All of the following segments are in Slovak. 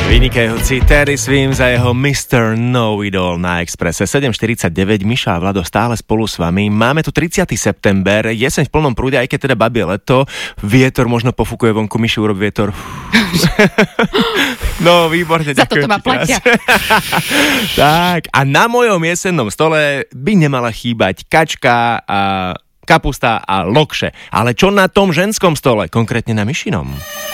Vynikajúci Teddy Swims a jeho Mr. Know-It-All na Expresse. 7.49, Miša a Vlado stále spolu s vami. Máme tu 30. september, jeseň v plnom prúde, aj keď teda babie leto. Vietor možno pofúkuje vonku, Miši urobí vietor. No, výborne, ďakujem. Za toto ma platia. Tak, a na mojom jesennom stole by nemala chýbať kačka a kapusta a lokše. Ale čo na tom ženskom stole, konkrétne na Mišinom?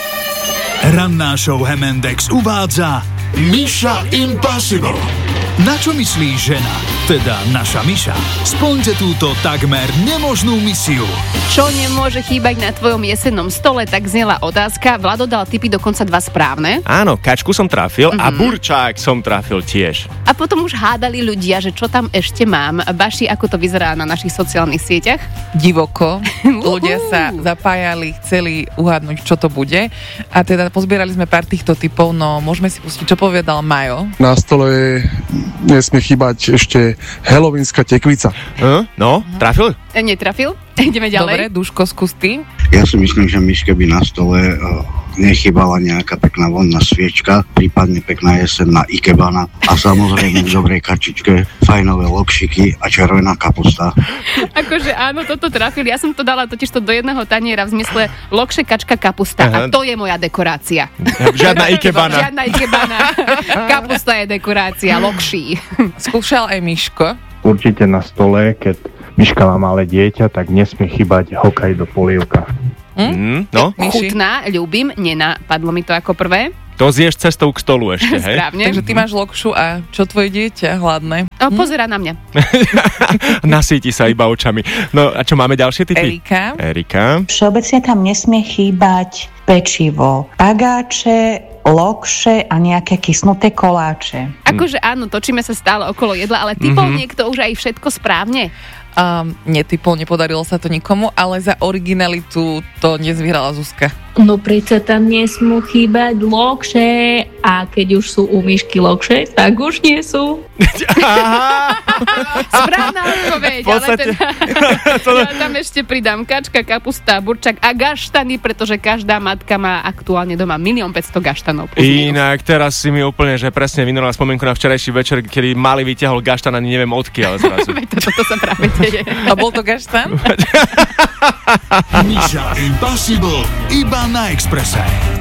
Ranná show Hemendex uvádza Mission Impossible. Na čo myslí žena, teda naša Miša? Splňte túto takmer nemožnú misiu. Čo nemôže chýbať na tvojom jesennom stole, tak znela otázka. Vlado dal tipy dokonca 2 správne. Áno, kačku som trafil a burčák som trafil tiež. A potom už hádali ľudia, že čo tam ešte mám. Baši, ako to vyzerá na našich sociálnych sieťach? Divoko. Ľudia sa zapájali, chceli uhádnuť, čo to bude. A teda pozbierali sme pár týchto typov, no môžeme si pustiť, čo povedal Majo. Na stole nesmie chýbať ešte halloweenská tekvica. No, trafil? Netrafil? Ideme ďalej. Dobre, Duško, skús ty. Ja si myslím, že Miške by na stole nechýbala nejaká pekná vonná sviečka, prípadne pekná jesenná ikebana a samozrejme v dobrej kačičke fajnové lokšiky a červená kapusta. Akože áno, toto trafil. Ja som to dala totižto do jedného taniera v zmysle lokše, kačka, kapusta. A to je moja dekorácia. Žiadna ikebana. Žiadna ikebana. Kapusta je dekorácia, lokší. Skúšal aj Miško. Určite na stole, keď Miška má malé dieťa, tak nesmie chýbať Hokkaido polievka. No? Chutná, ľúbim, nenapadlo mi to ako prvé. To zješ cestou k stolu ešte, hej? Správne. Takže ty máš lokšu a čo tvoje dieťa hladné? Pozerá na mňa. Nasíti sa iba očami. No a čo, máme ďalšie typy? Erika. Všeobecne tam nesmie chýbať pečivo, pagáče, lokše a nejaké kysnuté koláče. Akože áno, točíme sa stále okolo jedla, ale typol niekto už aj všetko správne? Netypol, nepodarilo sa to nikomu, ale za originalitu to nezvyhrala Zuzka. No predsa tam nesmú chýbať lokše a keď už sú u Mišky lokše, tak už nie sú. Správna odpoveď, ale teda ja tam ešte pridám kačka, kapusta, burčak a gaštany, pretože každá matka má aktuálne doma 1 500 000 gaštanov. Inak teraz si mi úplne, že presne vynorila spomienku na včerajší večer, kedy Mali vyťahol gaštan ani neviem odkiaľ zrazu. Toto sa práve deje. A bol to gaštan? Mission Impossible iba na Expresse.